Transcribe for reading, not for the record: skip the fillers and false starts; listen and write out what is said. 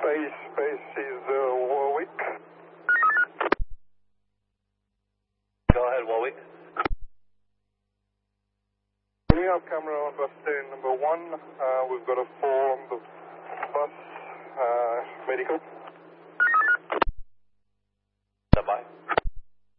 Base is Warwick. Go ahead, Warwick. We have camera on bus lane number 1. We've got a 4 on the bus. Medical.